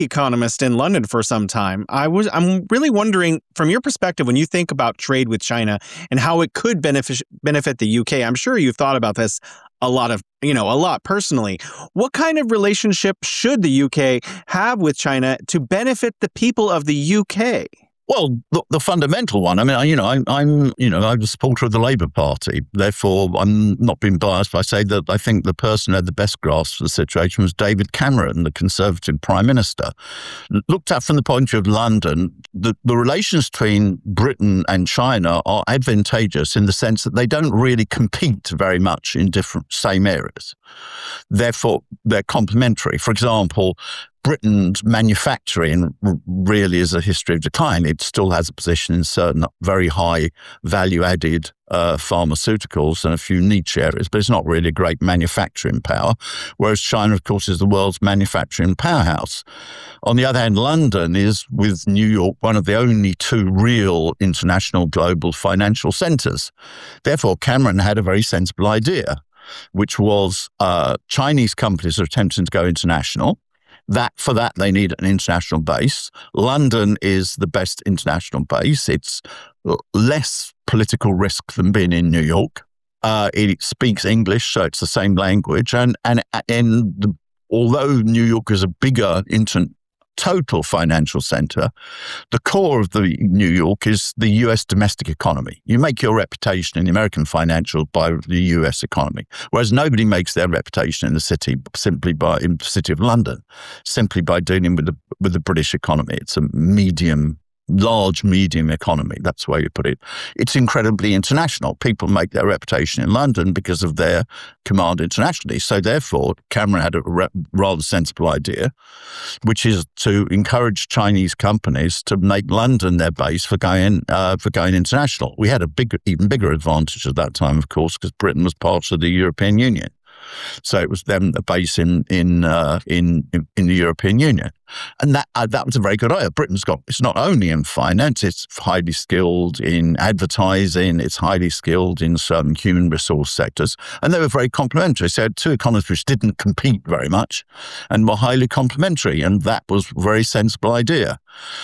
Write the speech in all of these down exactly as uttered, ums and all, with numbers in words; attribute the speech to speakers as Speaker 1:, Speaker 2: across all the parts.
Speaker 1: economist in London for some time. I was I'm really wondering, from your perspective, when you think about trade with China and how it could benefit benefit the U K. I'm sure you've thought about this a lot of, you know, a lot personally. What kind of relationship should the U K have with China to benefit the people of the U K?
Speaker 2: Well, the, the fundamental one, I mean, you know, I, I'm, you know, I'm a supporter of the Labour Party. Therefore, I'm not being biased, but I say that I think the person who had the best grasp of the situation was David Cameron, the Conservative Prime Minister. Looked at from the point of view of London, the, the relations between Britain and China are advantageous in the sense that they don't really compete very much in different same areas. Therefore, they're complementary. For example, Britain's manufacturing really is a history of decline. It still has a position in certain very high value-added uh, pharmaceuticals and a few niche areas, but it's not really a great manufacturing power, whereas China, of course, is the world's manufacturing powerhouse. On the other hand, London is, with New York, one of the only two real international global financial centres. Therefore, Cameron had a very sensible idea, which was uh, Chinese companies are attempting to go international. That for that, they need an international base. London is the best international base. It's less political risk than being in New York. Uh, it speaks English, so it's the same language. And and and the, although New York is a bigger inter, total financial center, the core of the New York is the U S domestic economy. You make your reputation in the American financial by the U S economy, whereas nobody makes their reputation in the city simply by in the city of London, simply by dealing with the with the British economy. It's a medium. Large, medium economy. That's the way you put it. It's incredibly international. People make their reputation in London because of their command internationally. So therefore, Cameron had a re- rather sensible idea, which is to encourage Chinese companies to make London their base for going uh, for going international. We had a big, even bigger advantage at that time, of course, because Britain was part of the European Union. So it was them a base in in, uh, in in in the European Union, and that uh, that was a very good idea. Britain's got it's not only in finance; it's highly skilled in advertising. It's highly skilled in certain human resource sectors, and they were very complementary. So two economies which didn't compete very much, and were highly complementary, and that was a very sensible idea.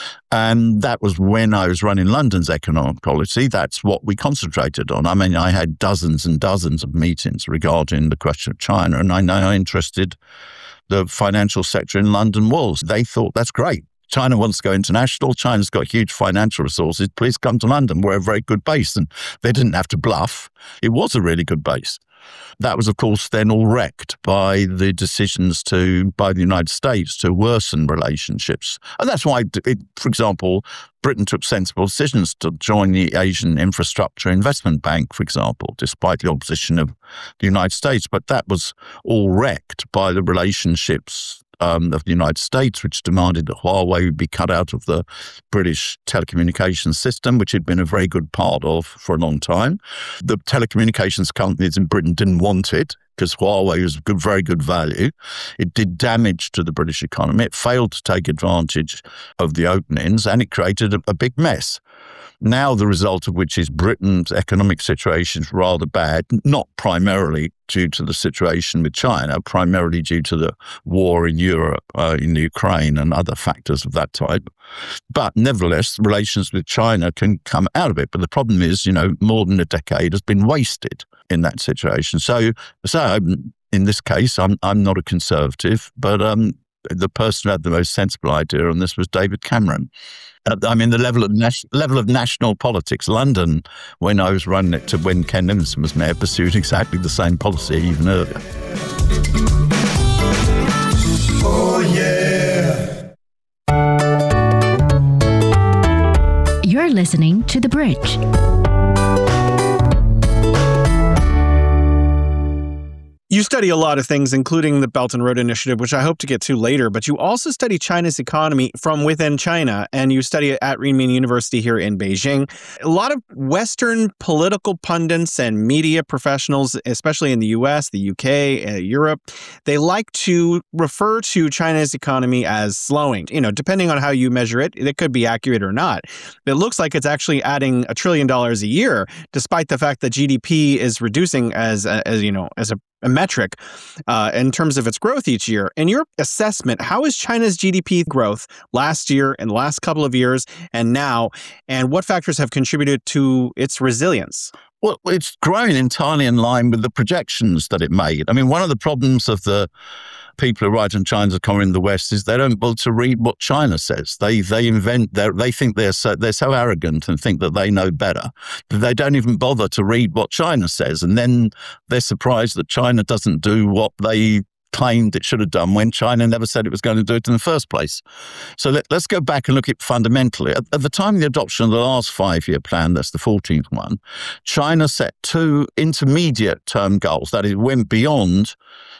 Speaker 2: And that was when I was running London's economic policy. That's what we concentrated on. I mean, I had dozens and dozens of meetings regarding the question of China, and I know how interested the financial sector in London was. They thought, that's great. China wants to go international. China's got huge financial resources. Please come to London. We're a very good base. And they didn't have to bluff. It was a really good base. That was, of course, then all wrecked by the decisions to, by the United States to worsen relationships. And that's why, it, for example, Britain took sensible decisions to join the Asian Infrastructure Investment Bank, for example, despite the opposition of the United States. But that was all wrecked by the relationships Um, of the United States, which demanded that Huawei would be cut out of the British telecommunications system, which had been a very good part of for a long time. The telecommunications companies in Britain didn't want it because Huawei was good, very good value. It did damage to the British economy. It failed to take advantage of the openings, and it created a, a big mess. Now the result of which is Britain's economic situation is rather bad, not primarily due to the situation with China, primarily due to the war in Europe, uh, in Ukraine and other factors of that type. But nevertheless, relations with China can come out of it. But the problem is, you know, more than a decade has been wasted in that situation. So, so in this case, I'm I'm not a conservative, but um, the person who had the most sensible idea on this was David Cameron. I mean, the level of nas- level of national politics. London, when I was running it to when Ken Livingstone was mayor, pursued exactly the same policy even earlier.
Speaker 3: Oh, yeah.
Speaker 4: You're listening to The Bridge.
Speaker 1: You study a lot of things, including the Belt and Road Initiative, which I hope to get to later, but you also study China's economy from within China, and you study it at Renmin University here in Beijing. A lot of Western political pundits and media professionals, especially in the U S, the U K, uh, Europe, they like to refer to China's economy as slowing. You know, depending on how you measure it, it could be accurate or not. It looks like it's actually adding a trillion dollars a year, despite the fact that G D P is reducing as, as you know, as a a metric uh, in terms of its growth each year. In your assessment, how is China's G D P growth last year and the last couple of years and now, and what factors have contributed to its resilience?
Speaker 2: Well, it's growing entirely in line with the projections that it made. I mean, one of the problems of the people who write on China's economy in the West is they don't bother to read what China says. They they invent, they think they're so, they're so arrogant and think that they know better that they don't even bother to read what China says. And then they're surprised that China doesn't do what they claimed it should have done when China never said it was going to do it in the first place. So let, let's go back and look at fundamentally. At, at the time of the adoption of the last five-year plan, that's the fourteenth one, China set two intermediate-term goals. That is, went beyond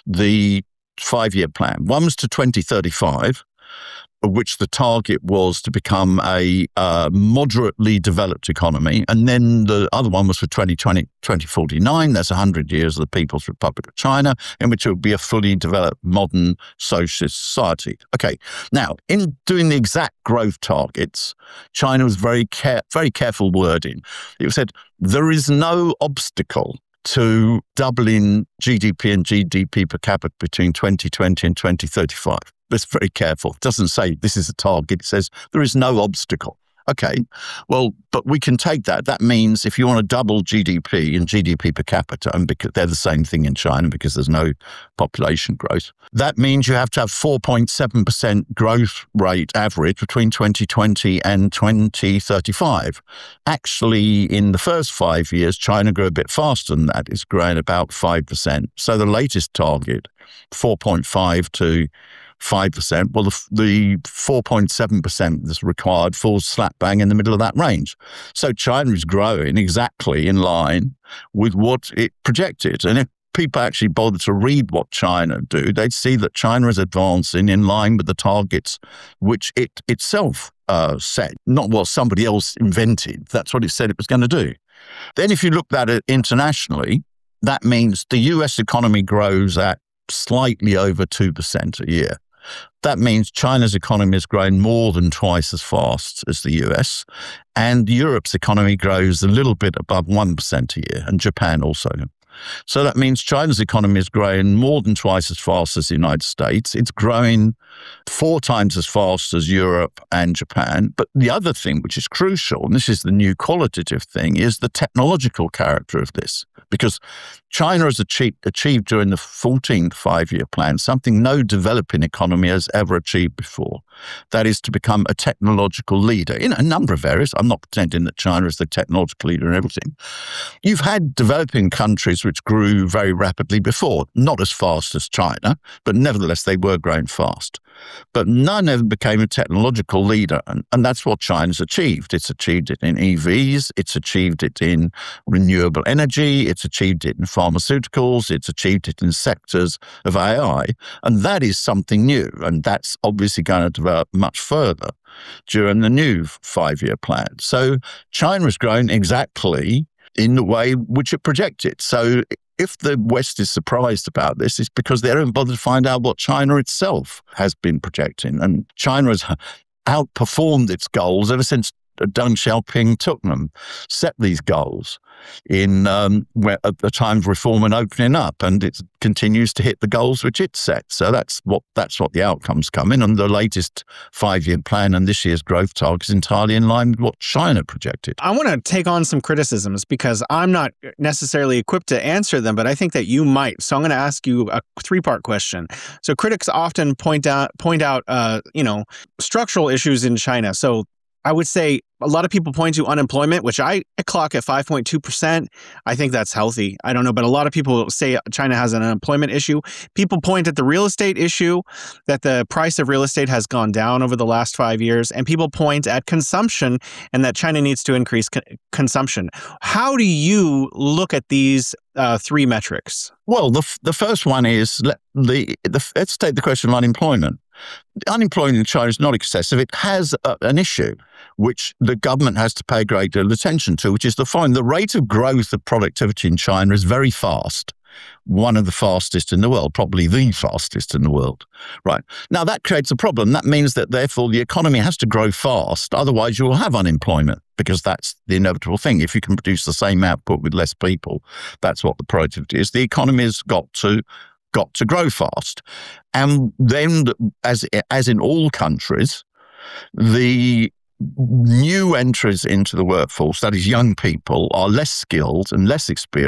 Speaker 2: the five-year plan. One was to twenty thirty-five, of which the target was to become a uh, moderately developed economy. And then the other one was for twenty twenty, twenty forty-nine. That's one hundred years of the People's Republic of China, in which it would be a fully developed modern socialist society. Okay, now, in doing the exact growth targets, China was very, care- very careful wording. It said, there is no obstacle to doubling G D P and G D P per capita between twenty twenty and twenty thirty-five. It's very careful. It doesn't say this is a target. It says there is no obstacle. Okay, well, but we can take that. That means if you want to double G D P and G D P per capita, and because they're the same thing in China because there's no population growth, that means you have to have four point seven percent growth rate average between twenty twenty and twenty thirty-five. Actually, in the first five years, China grew a bit faster than that. It's growing about five percent. So the latest target, four point five to five percent. Well, the, the four point seven percent that's required falls slap bang in the middle of that range. So China is growing exactly in line with what it projected. And if people actually bother to read what China do, they'd see that China is advancing in line with the targets which it itself uh, set, not what somebody else invented. That's what it said it was going to do. Then if you look at it internationally, that means the U S economy grows at slightly over two percent a year. That means China's economy is growing more than twice as fast as the U S, and Europe's economy grows a little bit above one percent a year, and Japan also. So that means China's economy is growing more than twice as fast as the United States. It's growing four times as fast as Europe and Japan. But the other thing, which is crucial, and this is the new qualitative thing, is the technological character of this. Because China has achieved, achieved during the fourteenth five-year plan something no developing economy has ever achieved before. That is to become a technological leader in a number of areas. I'm not pretending that China is the technological leader in everything. You've had developing countries which grew very rapidly before, not as fast as China, but nevertheless they were growing fast. But none ever became a technological leader, and, and that's what China's achieved. It's achieved it in E Vs, it's achieved it in renewable energy, it's achieved it in pharmaceuticals, it's achieved it in sectors of A I, and that is something new, and that's obviously going to develop much further during the new five-year plan. So China is growing exactly in the way which it projected. So if the West is surprised about this, it's because they don't bother to find out what China itself has been projecting. And China has outperformed its goals ever since Deng Xiaoping took them, set these goals in um, where, at the time of reform and opening up, and it continues to hit the goals which it set. So that's what that's what the outcomes come in. And the latest five-year plan and this year's growth target is entirely in line with what China projected.
Speaker 1: I want to take on some criticisms because I'm not necessarily equipped to answer them, but I think that you might. So I'm going to ask you a three-part question. So critics often point out point out uh, you know structural issues in China. So I would say a lot of people point to unemployment, which I, I clock at five point two percent. I think that's healthy. I don't know, but a lot of people say China has an unemployment issue. People point at the real estate issue, that the price of real estate has gone down over the last five years. And people point at consumption and that China needs to increase co- consumption. How do you look at these uh, three metrics?
Speaker 2: Well, the the first one is, let, the, the let's take the question of unemployment. Unemployment in China is not excessive. It has a, an issue which the government has to pay great deal of attention to, which is the following. The rate of growth of productivity in China is very fast. one of the fastest in the world, probably the fastest in the world. Right. Now, that creates a problem. That means that, therefore, the economy has to grow fast. Otherwise, you will have unemployment, because that's the inevitable thing. If you can produce the same output with less people, that's what the productivity is. The economy has got to got to grow fast. And then, as as in all countries, the new entries into the workforce, that is young people, are less skilled and less experienced